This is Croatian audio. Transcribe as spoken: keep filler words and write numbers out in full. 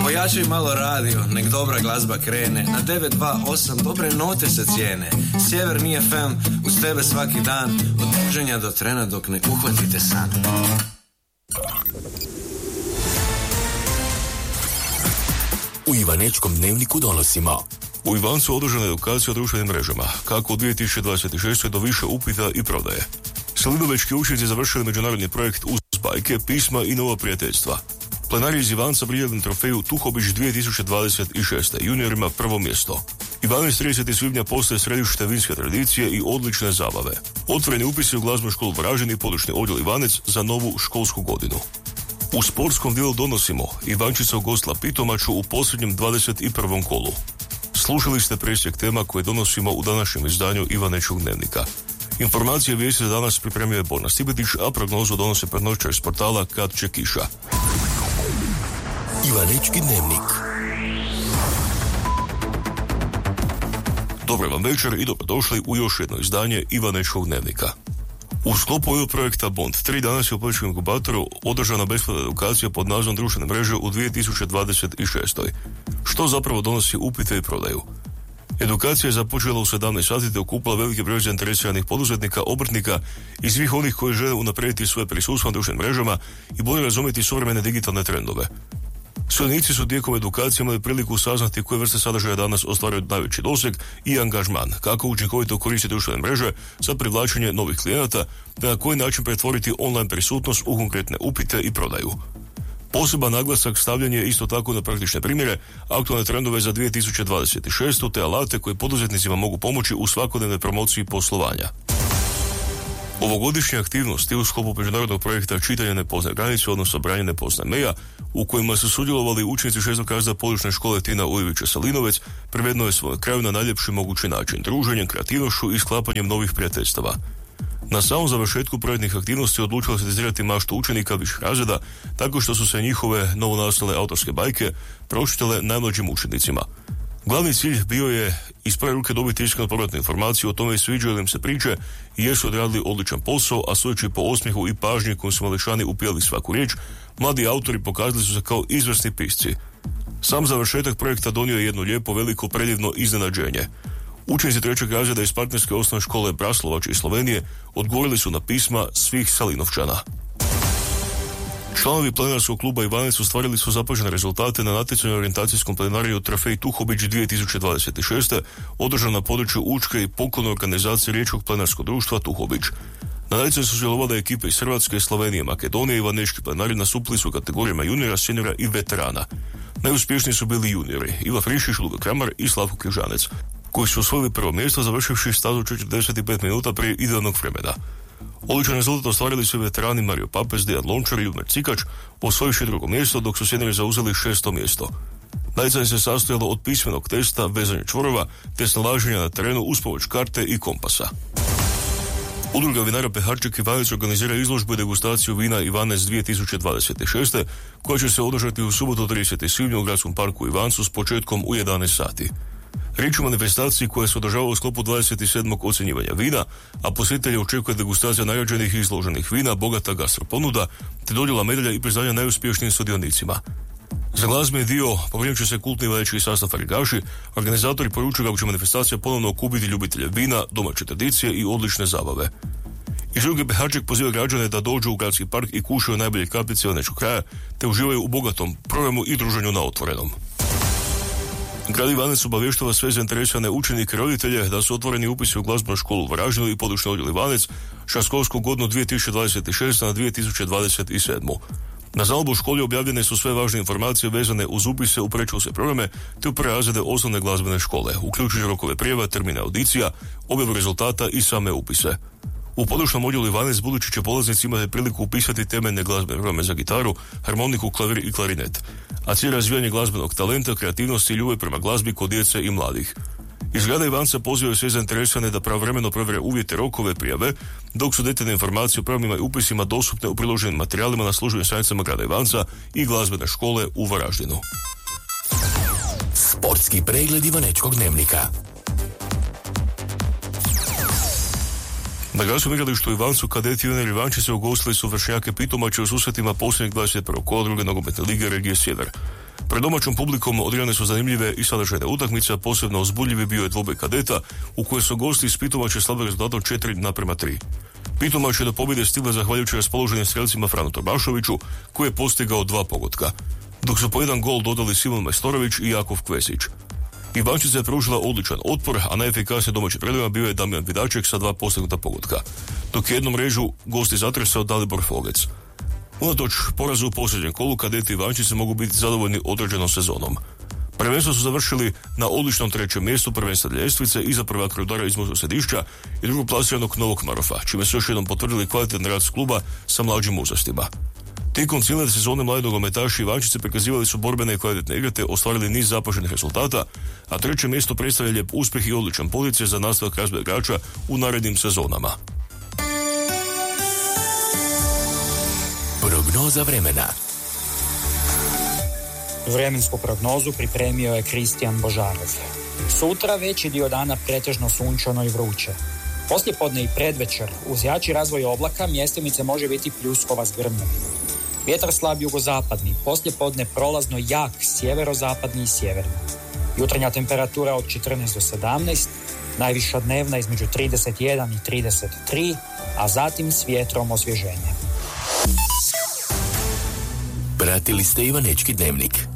Pojačaj malo radio, nek dobra glazba krene. Na devet dva osam dobre note se cijene. Sjever mi F M, uz tebe svaki dan. Od buđenja do trena dok ne uhvatite san. U Ivanečkom dnevniku donosimo. U Ivancu održana je edukacija o društvenim mrežama, kako u dvije tisuće dvadeset šeste. do više upita i prodaje. Selinovečki učenici završili međunarodni projekt uz bajke, pisma i nova prijateljstva. Plenari iz Ivanca pridjelili trofeju Tuhobić dvije tisuće dvadeset šeste. juniorima prvo mjesto. Ivanec tridesetog svibnja postaje središte vinske tradicije i odlične zabave. Otvoreni upisi u glazbenu školu Varaždin i područni odjel Ivanec za novu školsku godinu. U sportskom dijelu donosimo Ivančica ugostila Pitomaču u posljednjem dvadeset prvom kolu. Slušali ste presjek tema koje donosimo u današnjem izdanju Ivanečkog dnevnika. Informacije vijesti za danas pripremio je Borna Stipetić, a prognozu donose prednošćar iz portala Kad će kiša. Ivanečki dnevnik. Dobar vam večer i dobrodošli u još jedno izdanje Ivanečkog dnevnika. U sklopu ovog projekta Bond tri danas je u političkom inkubatoru održana besplatna edukacija pod nazivom društvene mreže u dvije tisuće dvadeset šeste. Što zapravo donosi upite i prodaju? Edukacija je započela u sedamnaest sati te okupila veliki broj zainteresiranih poduzetnika, obrtnika i svih onih koji žele unaprijediti svoje prisustvo na društvenim mrežama i bolje razumjeti suvremene digitalne trendove. Sudionici su tijekom edukacije imali priliku saznati koje vrste sadržaja danas ostvaruju najveći doseg i angažman, kako učinkovito koristiti društvene mreže za privlačenje novih klijenata, te na koji način pretvoriti online prisutnost u konkretne upite i prodaju. Poseban naglasak stavljen je isto tako na praktične primjere, aktualne trendove za dvije tisuće dvadeset šeste. te alate koje poduzetnicima mogu pomoći u svakodnevnoj promociji poslovanja. Ovogodišnje aktivnosti u sklopu međunarodnog projekta Čitanje ne poznaje granice, odnosno Branje ne poznaje meja, u kojima su sudjelovali učenici šestog razreda područne škole Tina Ujevića Salinovec, privedeno je svoj kraju na najljepši mogući način, druženjem, kreativnošću i sklapanjem novih prijateljstava. Na samom završetku projektnih aktivnosti odlučilo se dizirati maštu učenika viših razreda, tako što su se njihove novonastale autorske bajke pročitale najmlađim učenicima. Glavni cilj bio je iz prve ruke dobiti iskreno povratnu informaciju o tome sviđaju li im se priče i jesu odradili odličan posao, a sudeći po osmijehu i pažnji kojim su mališani upijali svaku riječ, mladi autori pokazali su se kao izvrsni pisci. Sam završetak projekta donio je jedno lijepo, veliko, predivno iznenađenje. Učenici trećeg razreda iz partnerske osnovne škole Braslovač iz Slovenije odgovorili su na pisma svih Salinovčana. Članovi plenarskog kluba Ivanec ostvarili su zapažene rezultate na natjecanju orijentacijskom plenariju Trofej Tuhobić dvije tisuće dvadeset šeste. održan na području Učke i poklonne organizacije Riječkog plenarskog društva Tuhobić. Na natjecanju su sudjelovale ekipe iz Hrvatske, Slovenije, Makedonije. Ivanečki plenari nastupili su u kategorijama juniora, seniora i veterana. Najuspješniji su bili juniori Iva Frišić, Luka Kramar i Slavko Križanec, koji su osvojili prvo mjesto završivši stazu četrdeset pet minuta prije idealnog vremena. Odličan rezultat ostvarili su veterani Mario Papez, Dejan Lončar i Ljubomir Cikač, osvojivši drugo mjesto, dok su seniori zauzeli šesto mjesto. Natjecanje se sastojalo od pismenog testa, vezanja čvorova, te snalaženja na terenu uz pomoć karte i kompasa. Udruga vinara Peharček Ivanec organizira izložbu i degustaciju vina Ivanec dvije tisuće dvadeset šeste. koja će se održati u subotu tridesetog svibnja u gradskom parku Ivancu s početkom u jedanaest sati. Riječ o manifestaciji koja se održava u sklopu dvadeset sedmog ocjenjivanja vina, a posjetitelje očekuje degustacija nagrađenih i izloženih vina, bogata gastroponuda, te dodjela medalja i priznanja najuspješnijim sudionicima. Za glazbeni dio pobrinut će se kultni ivanečki sastav Farigaši. Organizatori poručuju kako će manifestacija ponovno okupiti ljubitelje vina, domaće tradicije i odlične zabave. Iz druge Peharček poziva građane da dođu u gradski park i kušaju najbolje kapljice Ivanečkog kraja, te uživaju u bogatom programu i druženju na otvorenom. Grad Ivanec obavještava sve zainteresirane učenike i roditelje da su otvoreni upisi u glazbenu školu u Varaždinu i područni odjel Ivanec za školsku godinu dvije tisuće dvadeset šeste. na dvije tisuće dvadeset sedmu. Na zalogu u školi objavljene su sve važne informacije vezane uz upise u predškolske programe te u prve razrede osnovne glazbene škole, uključujući rokove prijava, termine audicija, objavu rezultata i same upise. U područnom odjelu Ivanec budući će polaznici imati priliku upisati temeljne glazbene programe za gitaru, harmoniku, klavir i klarinet, a cilj razvijanje glazbenog talenta, kreativnosti i ljubavi prema glazbi kod djece i mladih. Iz grada Ivanca pozivaju sve zainteresirane da pravovremeno provjere uvjete, rokove, prijave, dok su detaljne informacije o programima i upisima dostupne u priloženim materijalima na službenim stranicama grada Ivanca i glazbene škole u Varaždinu. Sportski pregled Ivanečkog dnevnika. Na gradskom igralištu u Ivancu kadeti juniori Ivančice ugostili su vršnjake Pitomače u susretima posljednjeg dvadeset prvog kola druge nogometne lige regije Sjever. Pred domaćom publikom odigrane su zanimljive i sadržajne utakmice, a posebno uzbudljivi bio je dvoboj kadeta u kojoj su gosti iz Pitomače slabili rezultatom četiri naprema tri. Pitomač je do pobjede stigla zahvaljujući raspoloženim strelcima Franu Torbašoviću, koji je postigao dva pogotka, dok su po jedan gol dodali Simon Majstorović i Jakov Kvesić. Ivančica je pružila odličan otpor, a najefikasniji domaći predljima bio je Damjan Vidaček sa dva postignuta pogotka, dok je jednom mrežu gosti zatresao Dalibor Fogec. Unatoč porazu u posljednjem kolu, kadeti Ivančice mogu biti zadovoljni određenom sezonom. Prvenstvo su završili na odličnom trećem mjestu prvenstva ljestvice iza prvaka Rudara iz Murskog Središća i drugog plasiranog Novog Marofa, čime su još jednom potvrdili kvalitetan rad s kluba sa mlađim uzrastima. Tijekom cijele sezone mladi nogometaši Ivančice prikazivali su borbene i kvalitetne igre te ostvarili niz zapaženih rezultata, a treće mjesto predstavlja lijep uspjeh i odličan poticaj za nastavak razvoja igrača u narednim sezonama. Prognoza vremena. Vremensku prognozu pripremio je Kristijan Božanov. Sutra veći dio dana pretežno sunčano i vruće. Poslijepodne i predvečer, uz jači razvoj oblaka, mjestimice može biti pljuskova s grmljem. Vjetar slab jugozapadni, poslijepodne prolazno jak sjeverozapadni i sjeverni. Jutarnja temperatura od četrnaest do sedamnaest, najviša dnevna između trideset jedan i trideset tri, a zatim s vjetrom osvježenje. Pratili ste Ivanečki dnevnik.